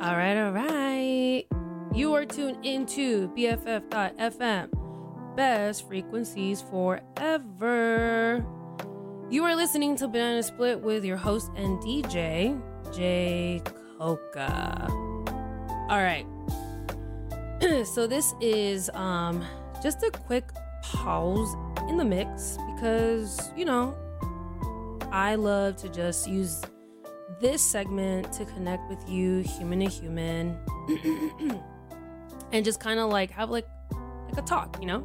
All right. You are tuned into BFF.FM, best frequencies forever. You are listening to Banana Split with your host and DJ, Jay Coca. All right. So this is just a quick pause in the mix because, I love to just use this segment to connect with you human to human and just kind of like have like a talk, So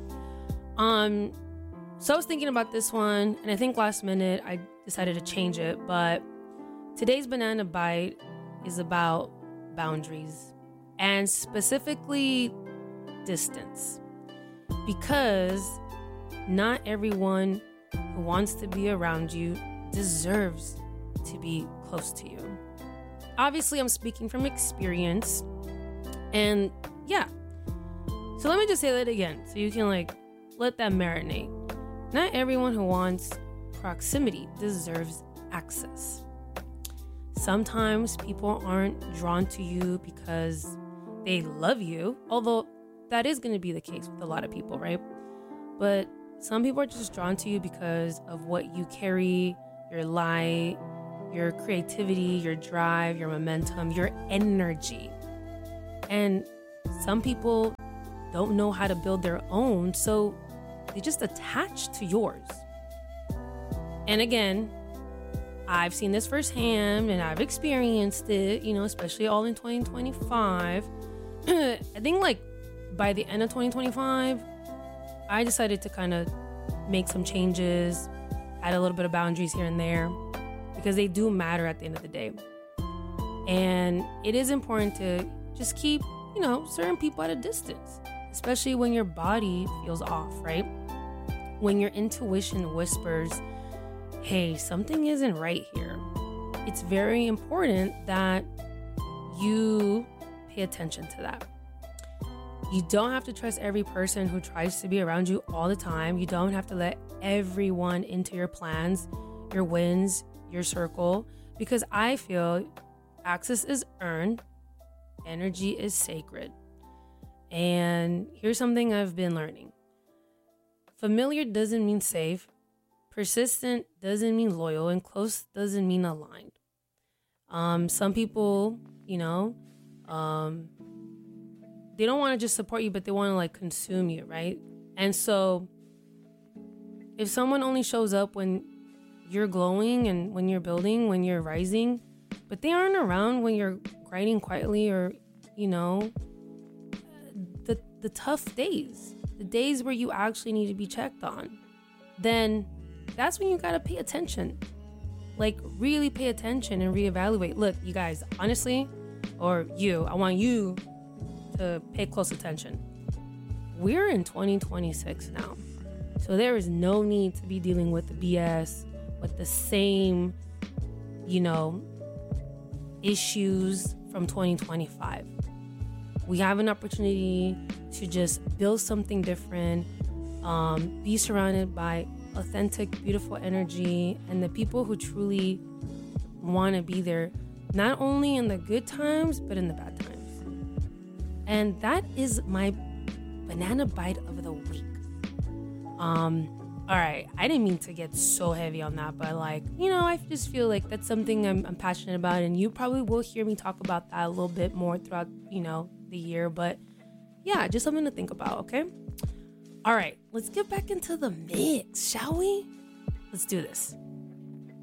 I was thinking about this one, and I think last minute I decided to change it, but today's Banana Bite is about boundaries and specifically distance, because not everyone who wants to be around you deserves to be close to you. Obviously, I'm speaking from experience, and yeah. So let me just say that again so you can let that marinate. Not everyone who wants proximity deserves access. Sometimes people aren't drawn to you because they love you, although that is going to be the case with a lot of people, right? But some people are just drawn to you because of what you carry, your light, your creativity, your drive, your momentum, your energy. And some people don't know how to build their own, so they just attach to yours. And again, I've seen this firsthand and I've experienced it, especially all in 2025. I think by the end of 2025, I decided to kind of make some changes, add a little bit of boundaries here and there, because they do matter at the end of the day. And it is important to just keep, certain people at a distance, especially when your body feels off, right? When your intuition whispers, hey, something isn't right here. It's very important that you pay attention to that. You don't have to trust every person who tries to be around you all the time. You don't have to let everyone into your plans, your wins, your circle, because I feel access is earned, energy is sacred. And here's something I've been learning. Familiar doesn't mean safe. Persistent doesn't mean loyal, and close doesn't mean aligned. Some people, they don't want to just support you, but they want to consume you, right? And so if someone only shows up when you're glowing and when you're building, when you're rising, but they aren't around when you're grinding quietly or, the tough days, the days where you actually need to be checked on, then that's when you got to pay attention. Really pay attention and reevaluate. Look, you guys, honestly, I want you to pay close attention. We're in 2026 now. So there is no need to be dealing with the BS, with the same, issues from 2025. We have an opportunity to just build something different, be surrounded by authentic, beautiful energy, and the people who truly want to be there, not only in the good times, but in the bad times. And that is my Banana Bite of the week. All right, I didn't mean to get so heavy on that, but I just feel like that's something I'm passionate about, and you probably will hear me talk about that a little bit more throughout, the year, but yeah, just something to think about, okay? All right, let's get back into the mix, shall we? Let's do this.